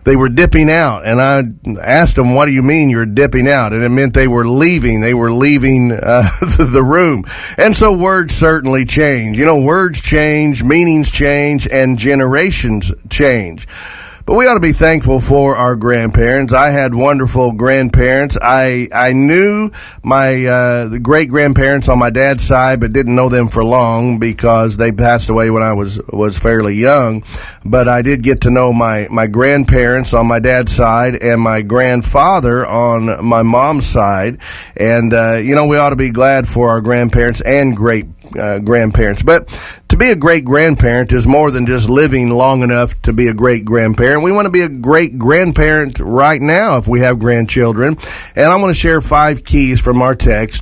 they were dipping out. And I asked them, what do you mean you're dipping out? And it meant they were leaving. They were leaving the room. And so words certainly change. Words change, meanings change, and generations change. But we ought to be thankful for our grandparents. I had wonderful grandparents. I knew my the great-grandparents on my dad's side, but didn't know them for long because they passed away when I was fairly young. But I did get to know my grandparents on my dad's side and my grandfather on my mom's side. And, we ought to be glad for our grandparents and great-grandparents. But to be a great-grandparent is more than just living long enough to be a great-grandparent. We want to be a great-grandparent right now if we have grandchildren. And I want to share 5 keys from our text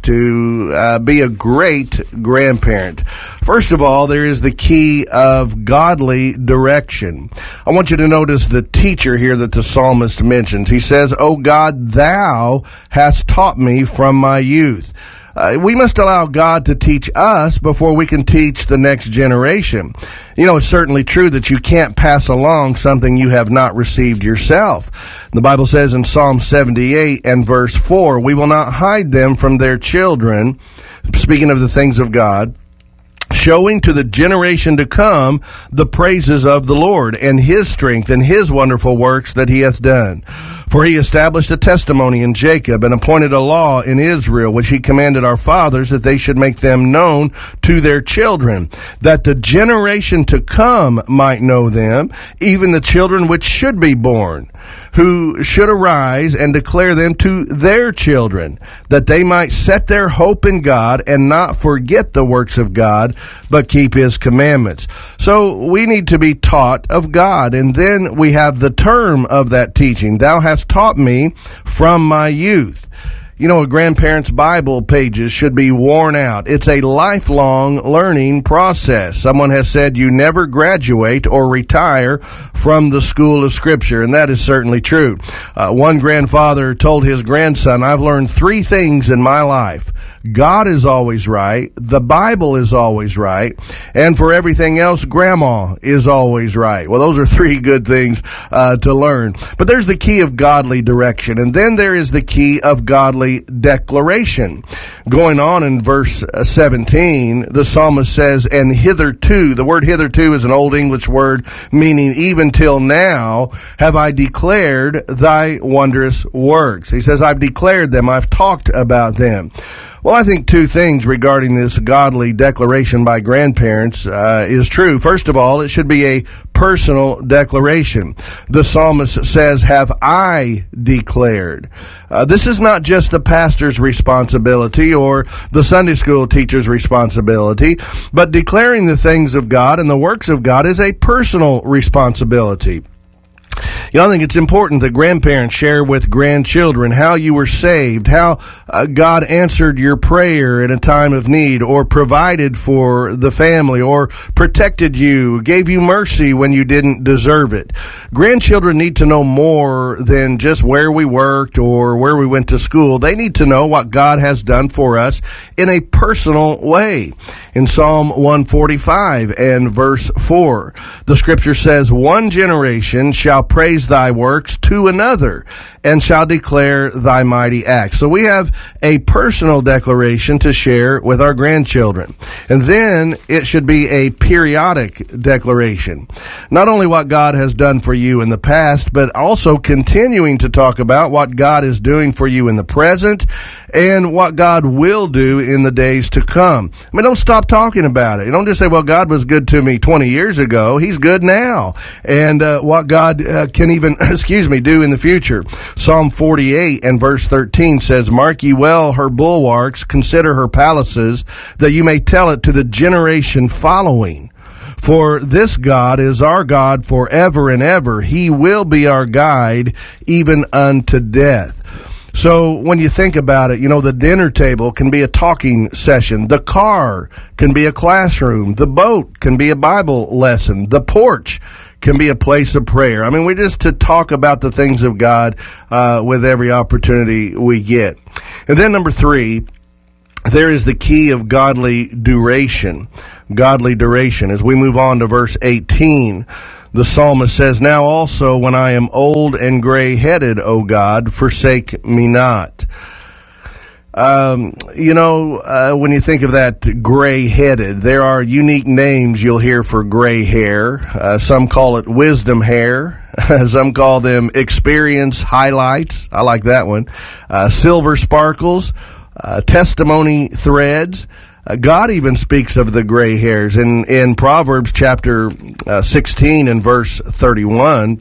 to be a great-grandparent. First of all, there is the key of godly direction. I want you to notice the teacher here that the psalmist mentions. He says, "O God, thou hast taught me from my youth." We must allow God to teach us before we can teach the next generation. It's certainly true that you can't pass along something you have not received yourself. The Bible says in Psalm 78 and verse 4, "We will not hide them from their children," speaking of the things of God, "showing to the generation to come the praises of the Lord and his strength and his wonderful works that he hath done. For he established a testimony in Jacob and appointed a law in Israel, which he commanded our fathers that they should make them known to their children, that the generation to come might know them, even the children which should be born, who should arise and declare them to their children, that they might set their hope in God and not forget the works of God, but keep his commandments." So we need to be taught of God. And then we have the term of that teaching. "Thou hast taught me from my youth." A grandparent's Bible pages should be worn out. It's a lifelong learning process. Someone has said you never graduate or retire from the school of Scripture, and that is certainly true. One grandfather told his grandson, "I've learned 3 things in my life. God is always right, the Bible is always right, and for everything else, Grandma is always right." Well, those are 3 good things to learn. But there's the key of godly direction, and then there is the key of godly declaration. Going on in verse 17, the psalmist says, "And hitherto," the word hitherto is an Old English word meaning even till now, "have I declared thy wondrous works." He says, I've declared them, I've talked about them. Well, I think 2 things regarding this godly declaration by grandparents is true. First of all, it should be a personal declaration. The psalmist says, "Have I declared?" This is not just the pastor's responsibility or the Sunday school teacher's responsibility, but declaring the things of God and the works of God is a personal responsibility. I think it's important that grandparents share with grandchildren how you were saved, how God answered your prayer in a time of need, or provided for the family, or protected you, gave you mercy when you didn't deserve it. Grandchildren need to know more than just where we worked or where we went to school. They need to know what God has done for us in a personal way. In Psalm 145 and verse 4, the scripture says, "One generation shall praise thy works to another, and shall declare thy mighty acts." So we have a personal declaration to share with our grandchildren. And then it should be a periodic declaration. Not only what God has done for you in the past, but also continuing to talk about what God is doing for you in the present and what God will do in the days to come. Don't stop talking about it. You don't just say, well, God was good to me 20 years ago. He's good now. And what God can even, do in the future. Psalm 48 and verse 13 says, "Mark ye well her bulwarks, consider her palaces, that you may tell it to the generation following. For this God is our God forever and ever. He will be our guide even unto death." So when you think about it, the dinner table can be a talking session. The car can be a classroom. The boat can be a Bible lesson. The porch can be a place of prayer. We're just to talk about the things of God with every opportunity we get. And then number 3, there is the key of godly duration. Godly duration. As we move on to verse 18, The psalmist says, "Now also when I am old and gray-headed, O God, forsake me not." When you think of that gray-headed, there are unique names you'll hear for gray hair. Some call it wisdom hair. Some call them experience highlights. I like that one. Silver sparkles, testimony threads. God even speaks of the gray hairs. In Proverbs chapter 16 and verse 31,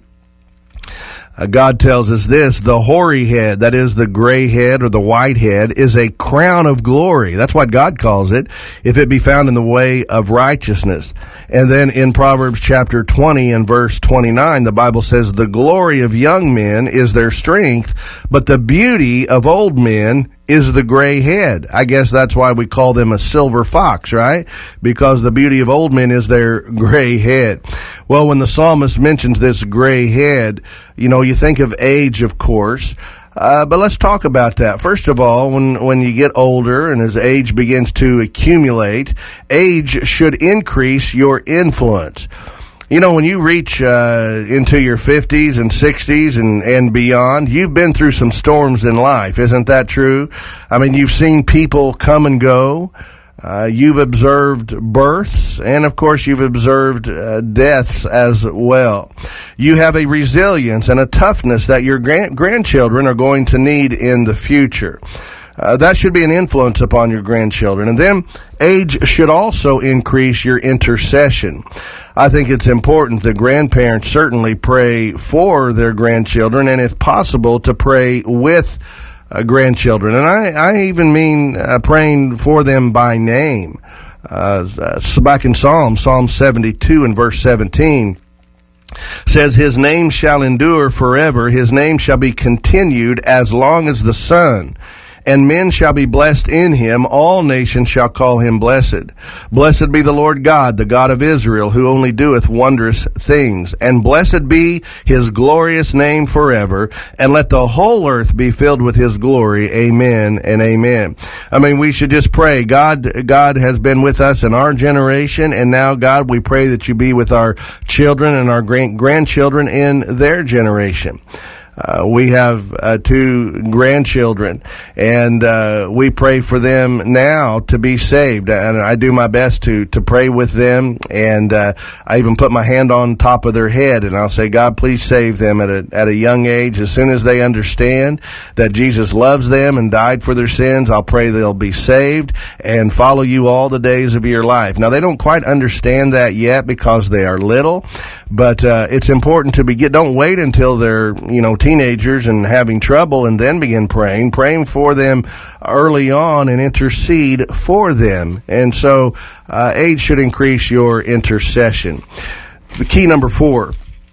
God tells us this: the hoary head, that is the gray head or the white head, is a crown of glory. That's what God calls it, if it be found in the way of righteousness. And then in Proverbs chapter 20 and verse 29, the Bible says, the glory of young men is their strength, but the beauty of old men is the gray head. I guess that's why we call them a silver fox, right? Because the beauty of old men is their gray head. Well, when the psalmist mentions this gray head, you think of age, of course. But let's talk about that. First of all, when you get older and as age begins to accumulate, age should increase your influence. When you reach into your 50s and 60s and beyond, you've been through some storms in life. Isn't that true? I mean, you've seen people come and go. You've observed births, and of course you've observed deaths as well. You have a resilience and a toughness that your grandchildren are going to need in the future. That should be an influence upon your grandchildren. And then age should also increase your intercession. I think it's important that grandparents certainly pray for their grandchildren, and if possible, to pray with grandchildren. And I even mean praying for them by name. Back in Psalm 72 and verse 17, says, his name shall endure forever. His name shall be continued as long as the sun. And men shall be blessed in him. All nations shall call him blessed. Blessed be the Lord God, the God of Israel, who only doeth wondrous things. And blessed be his glorious name forever. And let the whole earth be filled with his glory. Amen and amen. I mean, we should just pray. God has been with us in our generation. And now, God, we pray that you be with our children and our grandchildren in their generation. We have 2 grandchildren, and we pray for them now to be saved. And I do my best to pray with them, and I even put my hand on top of their head, and I'll say, God, please save them at a young age. As soon as they understand that Jesus loves them and died for their sins, I'll pray they'll be saved and follow you all the days of your life. Now, they don't quite understand that yet because they are little, but it's important to don't wait until they're, teenagers and having trouble and then begin praying for them early on and intercede for them. And so age should increase your intercession. The key number 4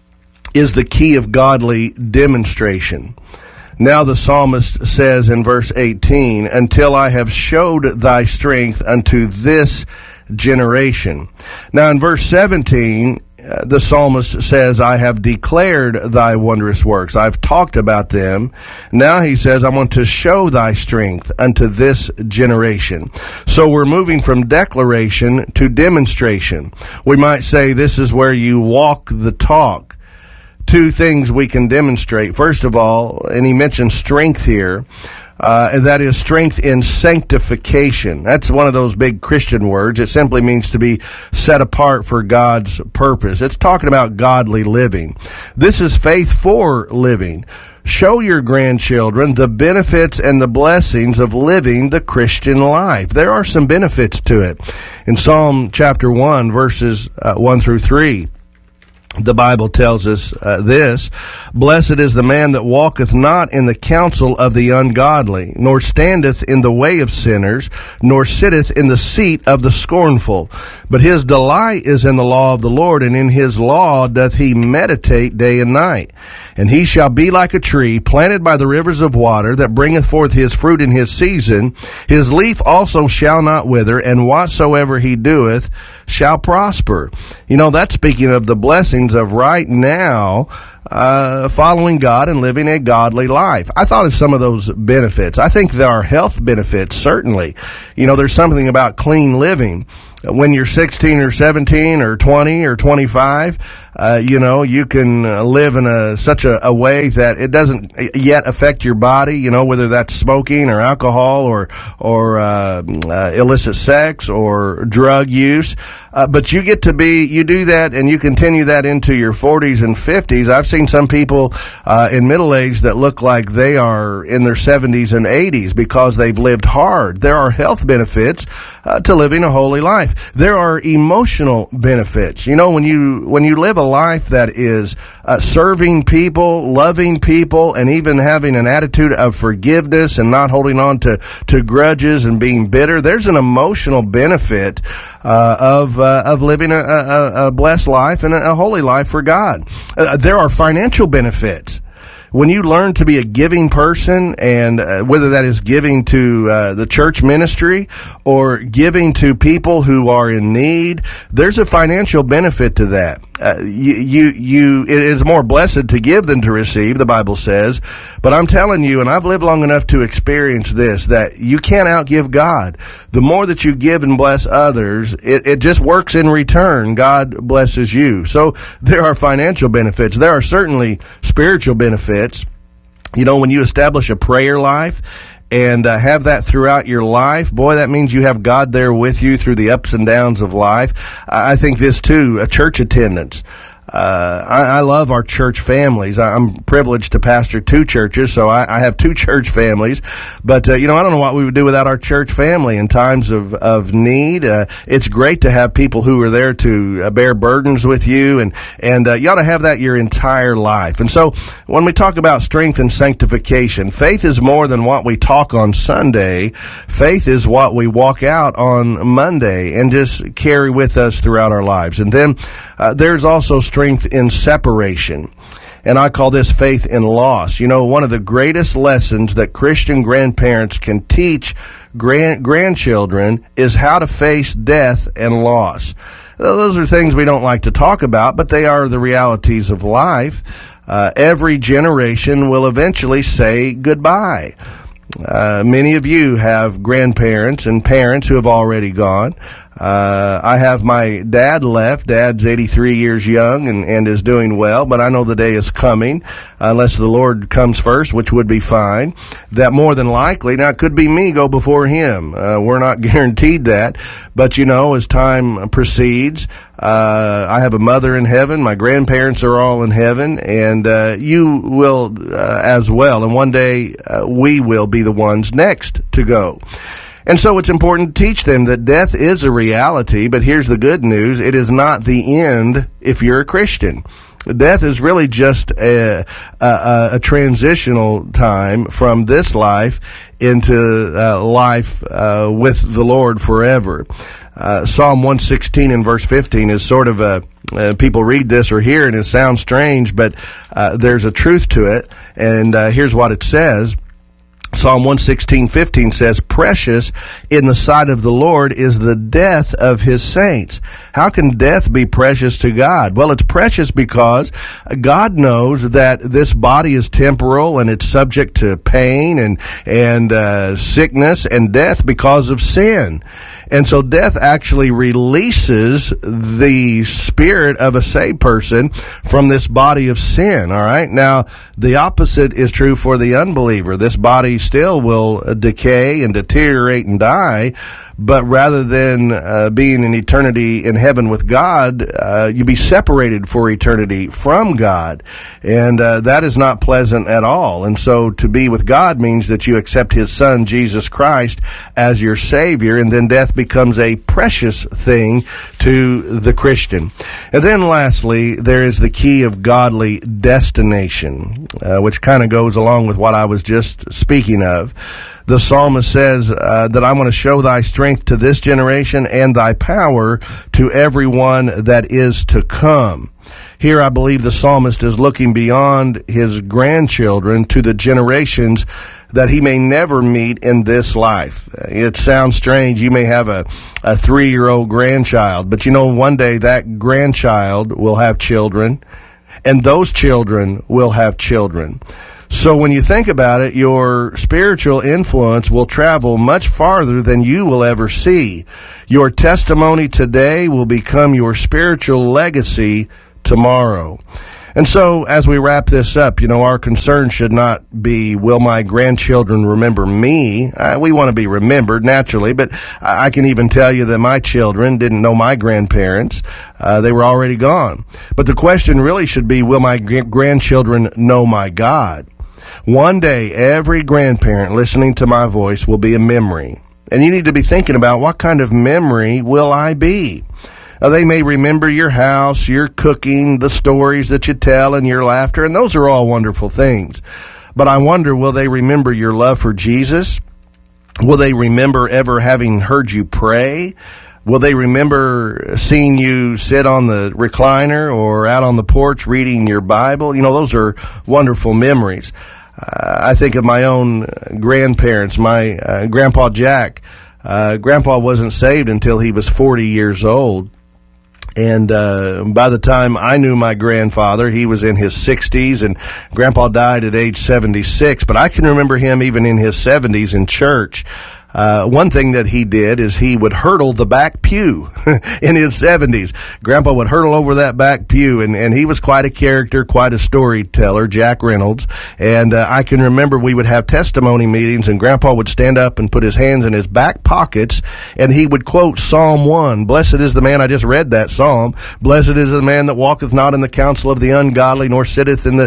is the key of godly demonstration. Now the psalmist says in verse 18, until I have showed thy strength unto this generation. Now in verse 17, the psalmist says, I have declared thy wondrous works. I've talked about them. Now he says, I want to show thy strength unto this generation. So we're moving from declaration to demonstration. We might say this is where you walk the talk. 2 things we can demonstrate. First of all, and he mentions strength here, and that is strength in sanctification. That's one of those big Christian words. It simply means to be set apart for God's purpose. It's talking about godly living. This is faith for living. Show your grandchildren the benefits and the blessings of living the Christian life. There are some benefits to it. In Psalm chapter 1, verses 1 through 3, the Bible tells us this: blessed is the man that walketh not in the counsel of the ungodly, nor standeth in the way of sinners, nor sitteth in the seat of the scornful. But his delight is in the law of the Lord, and in his law doth he meditate day and night. And he shall be like a tree planted by the rivers of water, that bringeth forth his fruit in his season. His leaf also shall not wither, and whatsoever he doeth shall prosper. That's speaking of the blessings of right now, following God and living a godly life. I thought of some of those benefits. I think there are health benefits, certainly. There's something about clean living. when you're 16 or 17 or 20 or 25, you can live in such a way that it doesn't yet affect your body, whether that's smoking or alcohol or illicit sex or drug use. But you do that and you continue that into your 40s and 50s. I've seen some people in middle age that look like they are in their 70s and 80s because they've lived hard. There are health benefits to living a holy life. There are emotional benefits. When you live a life that is serving people, loving people, and even having an attitude of forgiveness and not holding on to grudges and being bitter, there's an emotional benefit of living a blessed life and a holy life for God. There are financial benefits. When you learn to be a giving person, and whether that is giving to the church ministry or giving to people who are in need, there's a financial benefit to that. It is more blessed to give than to receive, the Bible says. But I'm telling you, and I've lived long enough to experience this, that you can't outgive God. The more that you give and bless others, it just works in return. God blesses you. So there are financial benefits. There are certainly spiritual benefits. When you establish a prayer life and have that throughout your life, boy, that means you have God there with you through the ups and downs of life. I think this too, a church attendance. I love our church families. I'm privileged to pastor two churches, so I have two church families. But, I don't know what we would do without our church family in times of need. It's great to have people who are there to bear burdens with you, and you ought to have that your entire life. And so when we talk about strength and sanctification, faith is more than what we talk on Sunday. Faith is what we walk out on Monday and just carry with us throughout our lives. And then there's also strength in separation. And I call this faith in loss. One of the greatest lessons that Christian grandparents can teach grandchildren is how to face death and loss. Those are things we don't like to talk about, but they are the realities of life. Every generation will eventually say goodbye. Many of you have grandparents and parents who have already gone. I have my dad left. Dad's 83 years young and is doing well, but I know the day is coming, unless the Lord comes first, which would be fine, that more than likely, now it could be me go before him. We're not guaranteed that, but as time proceeds, I have a mother in heaven. My grandparents are all in heaven, and you will as well. And one day we will be the ones next to go. And so it's important to teach them that death is a reality, but here's the good news. It is not the end if you're a Christian. Death is really just a transitional time from this life into life with the Lord forever. Psalm 116 and verse 15 is sort of people read this or hear it and it sounds strange, but there's a truth to it. And here's what it says. Psalm 116:15 says, "Precious in the sight of the Lord is the death of his saints." How can death be precious to God? Well, it's precious because God knows that this body is temporal and it's subject to pain and sickness and death because of sin. And so death actually releases the spirit of a saved person from this body of sin, all right? Now, the opposite is true for the unbeliever. This body still will decay and deteriorate and die, but rather than being in eternity in heaven with God, you be separated for eternity from God. And that is not pleasant at all. And so to be with God means that you accept his Son, Jesus Christ, as your Savior, and then death becomes a precious thing to the Christian. And then lastly, there is the key of godly destination, which kind of goes along with what I was just speaking of. The psalmist says that I want to show thy strength to this generation and thy power to everyone that is to come. Here I believe the psalmist is looking beyond his grandchildren to the generations that he may never meet in this life. It sounds strange. You may have a 3-year-old grandchild, but one day that grandchild will have children, and those children will have children. So when you think about it, your spiritual influence will travel much farther than you will ever see. Your testimony today will become your spiritual legacy tomorrow. And so, as we wrap this up, our concern should not be, will my grandchildren remember me? We want to be remembered, naturally, but I can even tell you that my children didn't know my grandparents. They were already gone. But the question really should be, will my grandchildren know my God? One day, every grandparent listening to my voice will be a memory. And you need to be thinking about, what kind of memory will I be? Now, they may remember your house, your cooking, the stories that you tell, and your laughter, and those are all wonderful things. But I wonder, will they remember your love for Jesus? Will they remember ever having heard you pray? Will they remember seeing you sit on the recliner or out on the porch reading your Bible? Those are wonderful memories. I think of my own grandparents, my Grandpa Jack. Grandpa wasn't saved until he was 40 years old. And by the time I knew my grandfather, he was in his 60s, and Grandpa died at age 76. But I can remember him even in his 70s in church. One thing that he did is he would hurdle the back pew in his 70s. Grandpa would hurdle over that back pew, and he was quite a character, quite a storyteller, Jack Reynolds. And I can remember we would have testimony meetings, and Grandpa would stand up and put his hands in his back pockets, and he would quote Psalm 1. Blessed is the man, I just read that psalm. Blessed is the man that walketh not in the counsel of the ungodly, nor sitteth in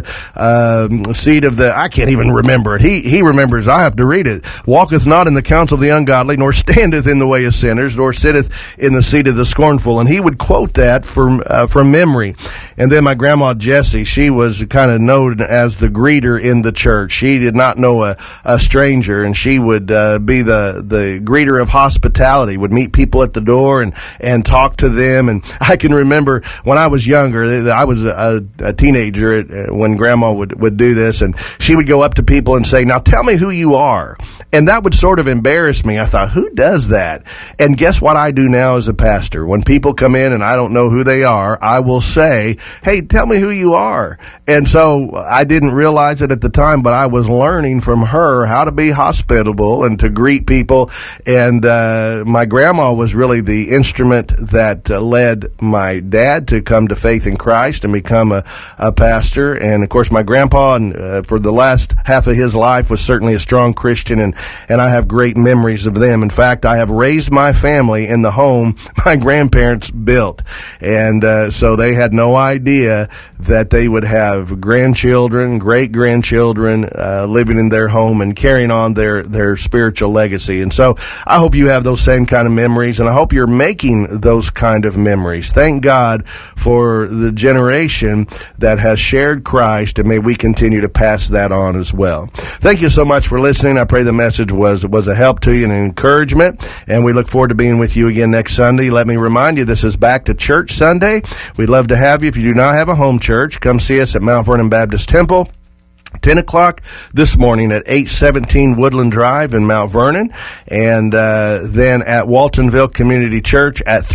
the seat of the, I can't even remember it. He remembers, I have to read it. Walketh not in the counsel of the ungodly, nor standeth in the way of sinners, nor sitteth in the seat of the scornful. And he would quote that from memory. And then my grandma Jessie, she was kind of known as the greeter in the church. She did not know a stranger, and she would be the greeter of hospitality, would meet people at the door and talk to them. And I can remember when I was younger, I was a teenager when grandma would do this, and she would go up to people and say, now tell me who you are. And that would sort of embarrass me. I thought, who does that? And guess what I do now as a pastor? When people come in and I don't know who they are, I will say, hey, tell me who you are. And so I didn't realize it at the time, but I was learning from her how to be hospitable and to greet people. And my grandma was really the instrument that led my dad to come to faith in Christ and become a pastor. And of course, my grandpa, for the last half of his life, was certainly a strong Christian, and I have great memories of them. In fact, I have raised my family in the home my grandparents built. And so they had no idea that they would have grandchildren, great-grandchildren living in their home and carrying on their spiritual legacy. And so I hope you have those same kind of memories, and I hope you're making those kind of memories. Thank God for the generation that has shared Christ, and may we continue to pass that on as well. Thank you so much for listening. I pray the message was a help to you and an encouragement, and we look forward to being with you again next Sunday. Let me remind you, this is Back to Church Sunday. We'd love to have you. If you do not have a home church, come see us at Mount Vernon Baptist Temple. 10 o'clock this morning at 817 Woodland Drive in Mount Vernon, and then at Waltonville Community Church at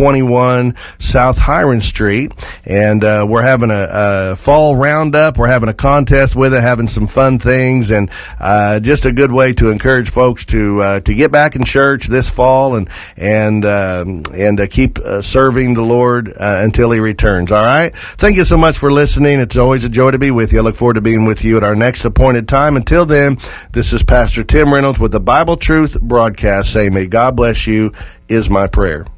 321 South Hiron Street. And we're having a fall roundup. We're having a contest with it, having some fun things, and just a good way to encourage folks to get back in church this fall and keep serving the Lord until He returns. All right? Thank you so much for listening. It's always a joy to be with you. I look forward to being with you at our next appointed time. Until then, this is Pastor Tim Reynolds with the Bible Truth Broadcast saying, may God bless you is my prayer.